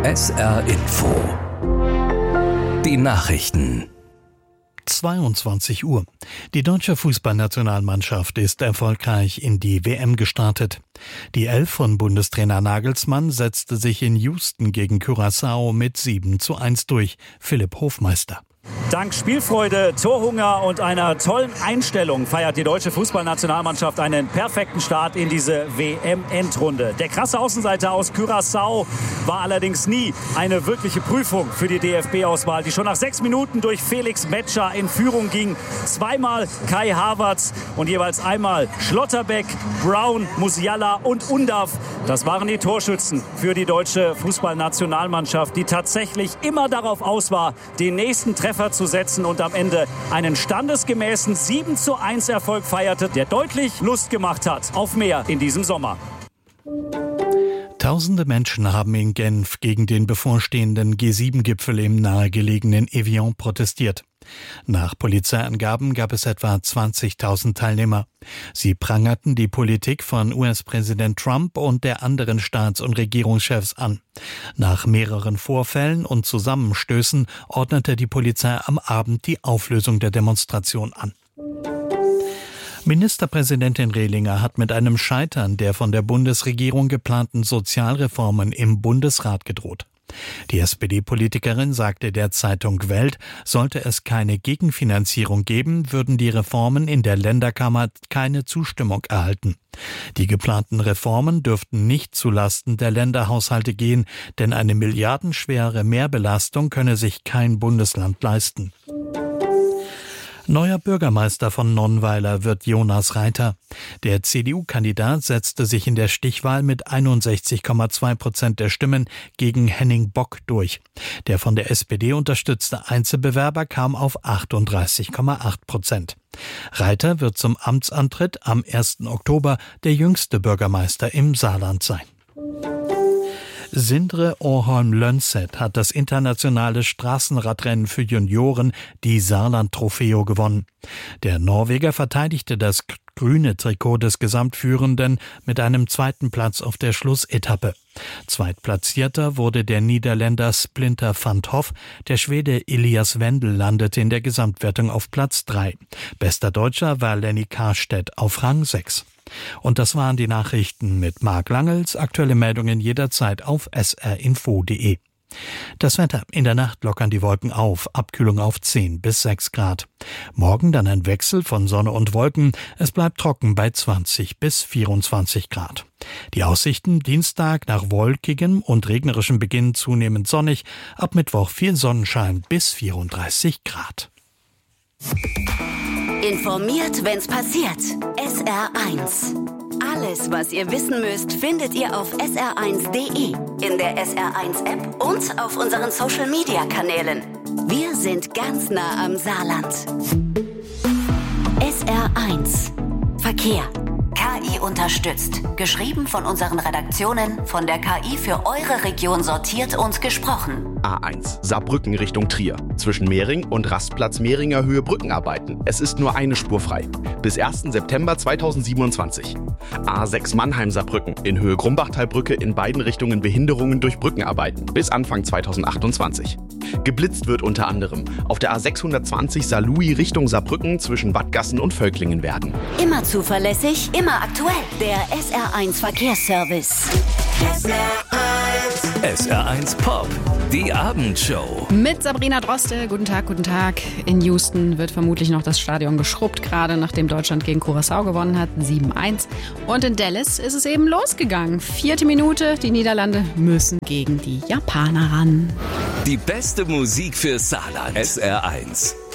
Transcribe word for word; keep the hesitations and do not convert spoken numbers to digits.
S R Info. Die Nachrichten. zweiundzwanzig Uhr. Die deutsche Fußballnationalmannschaft ist erfolgreich in die W M gestartet. Die Elf von Bundestrainer Nagelsmann setzte sich in Houston gegen Curaçao mit sieben zu eins durch. Philipp Hofmeister. Dank Spielfreude, Torhunger und einer tollen Einstellung feiert die deutsche Fußballnationalmannschaft einen perfekten Start in diese W M-Endrunde. Der krasse Außenseiter aus Curaçao war allerdings nie eine wirkliche Prüfung für die D F B-Auswahl, die schon nach sechs Minuten durch Felix Metscher in Führung ging. Zweimal Kai Havertz und jeweils einmal Schlotterbeck, Brown, Musiala und Undav. Das waren die Torschützen für die deutsche Fußballnationalmannschaft, die tatsächlich immer darauf aus war, den nächsten Treffer zu setzen und am Ende einen standesgemäßen sieben zu eins Erfolg feierte, der deutlich Lust gemacht hat auf mehr in diesem Sommer. Tausende Menschen haben in Genf gegen den bevorstehenden G sieben Gipfel im nahegelegenen Evian protestiert. Nach Polizeiangaben gab es etwa zwanzigtausend Teilnehmer. Sie prangerten die Politik von U S-Präsident Trump und der anderen Staats- und Regierungschefs an. Nach mehreren Vorfällen und Zusammenstößen ordnete die Polizei am Abend die Auflösung der Demonstration an. Ministerpräsidentin Rehlinger hat mit einem Scheitern der von der Bundesregierung geplanten Sozialreformen im Bundesrat gedroht. Die S P D-Politikerin sagte der Zeitung Welt, sollte es keine Gegenfinanzierung geben, würden die Reformen in der Länderkammer keine Zustimmung erhalten. Die geplanten Reformen dürften nicht zulasten der Länderhaushalte gehen, denn eine milliardenschwere Mehrbelastung könne sich kein Bundesland leisten. Neuer Bürgermeister von Nonnweiler wird Jonas Reiter. Der C D U-Kandidat setzte sich in der Stichwahl mit einundsechzig Komma zwei Prozent der Stimmen gegen Henning Bock durch. Der von der S P D unterstützte Einzelbewerber kam auf achtunddreißig Komma acht Prozent. Reiter wird zum Amtsantritt am ersten Oktober der jüngste Bürgermeister im Saarland sein. Sindre Orholm-Lönset hat das internationale Straßenradrennen für Junioren, die Saarland Trofeo, gewonnen. Der Norweger verteidigte das grüne Trikot des Gesamtführenden mit einem zweiten Platz auf der Schlussetappe. Zweitplatzierter wurde der Niederländer Splinter van 't Hoff. Der Schwede Elias Wendel landete in der Gesamtwertung auf Platz drei. Bester Deutscher war Lenny Karstedt auf Rang sechs. Und das waren die Nachrichten mit Marc Langels. Aktuelle Meldungen jederzeit auf s r info punkt d e. Das Wetter: In der Nacht lockern die Wolken auf, Abkühlung auf zehn bis sechs Grad. Morgen dann ein Wechsel von Sonne und Wolken. Es bleibt trocken bei zwanzig bis vierundzwanzig Grad. Die Aussichten: Dienstag nach wolkigem und regnerischem Beginn zunehmend sonnig. Ab Mittwoch viel Sonnenschein bis vierunddreißig Grad. Informiert, wenn's passiert. S R eins. Alles, was ihr wissen müsst, findet ihr auf s r eins punkt d e, in der S R eins App und auf unseren Social-Media-Kanälen. Wir sind ganz nah am Saarland. S R eins. Verkehr. K I unterstützt. Geschrieben von unseren Redaktionen, von der K I für eure Region sortiert und gesprochen. A eins, Saarbrücken Richtung Trier. Zwischen Mehring und Rastplatz Mehringer Höhe Brückenarbeiten. Es ist nur eine Spur frei. Bis ersten September zweitausendsiebenundzwanzig. A sechs Mannheim-Saarbrücken. In Höhe Grumbachtalbrücke in beiden Richtungen Behinderungen durch Brückenarbeiten. Bis Anfang zweitausendachtundzwanzig. Geblitzt wird unter anderem auf der A sechshundertzwanzig Saarlouis Richtung Saarbrücken zwischen Wattgassen und Völklingen werden. Immer zuverlässig, immer aktuell. Der S R eins Verkehrsservice. S R eins. S R eins Pop. Die Abendshow. Mit Sabrina Droste. Guten Tag, guten Tag. In Houston wird vermutlich noch das Stadion geschrubbt, gerade nachdem Deutschland gegen Curaçao gewonnen hat, sieben eins. Und in Dallas ist es eben losgegangen. Vierte Minute, die Niederlande müssen gegen die Japaner ran. Die beste Musik für Saarland. S R eins.